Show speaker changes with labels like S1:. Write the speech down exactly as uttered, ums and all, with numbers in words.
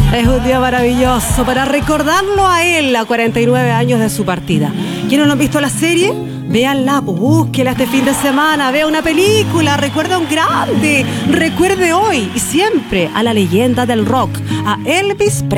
S1: Es un día maravilloso para recordarlo a él a cuarenta y nueve años de su partida. ¿Quiénes no han visto la serie? Véanla, pues búsquela este fin de semana, vea una película, recuerda a un grande, recuerde hoy y siempre a la leyenda del rock, a Elvis Presley.